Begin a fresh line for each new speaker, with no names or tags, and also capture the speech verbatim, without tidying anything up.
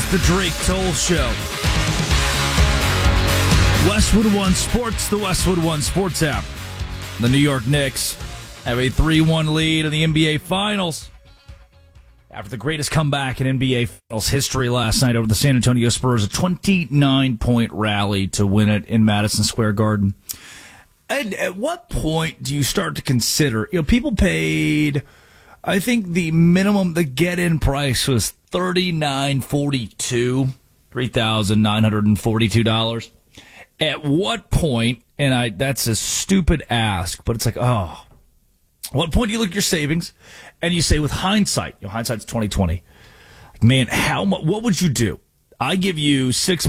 The Drake Toll Show. Westwood One Sports, the Westwood One Sports app. The New York Knicks have a three one lead in the N B A Finals after the greatest comeback in N B A Finals history last night over the San Antonio Spurs, a twenty-nine point rally to win it in Madison Square Garden. And at what point do you start to consider, you know, people paid, I think the minimum, the get-in price was thirty-nine forty-two, three thousand nine hundred forty-two dollars. At what point, and I that's a stupid ask, but it's like, oh, at what point do you look at your savings and you say, with hindsight, you know, hindsight's twenty twenty, man, how much, what would you do? I give you six